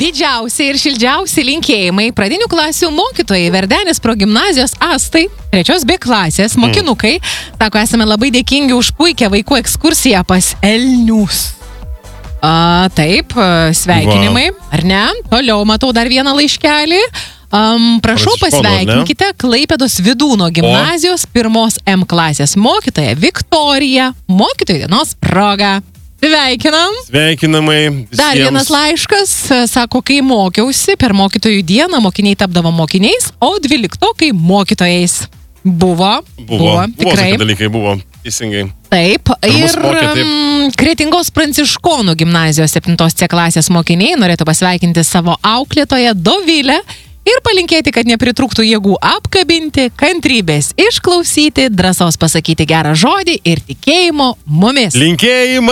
Didžiausi ir šildžiausi linkėjimai pradinių klasių mokytojai Verdenės progimnazijos Astai, 3 B klasės mokinukai. Sako, esame labai dėkingi už puikią vaikų ekskursiją pas Elnius. Taip, sveikinimai, ar ne? Toliau matau dar vieną laiškelį. Prašau, pasveikinkite Klaipėdos Vidūno gimnazijos 1 M klasės mokytoją Viktoriją mokytojų dienos proga. Sveikinam. Sveikinamai visiems. Dar vienas laiškas, sako, kai mokiausi, per mokytojų dieną mokiniai tapdavo mokiniais, o 12-okai mokytojais. Buvo, tikrai. Dalykai buvo, teisingai. Taip, Kretingos Pranciškonų gimnazijos 7 C klasės mokiniai norėtų pasveikinti savo auklėtoją Dovilę ir palinkėti, kad nepritrūktų jėgų apkabinti, kantrybės išklausyti, drąsos pasakyti gerą žodį ir tikėjimo mumis. Linkėjimai.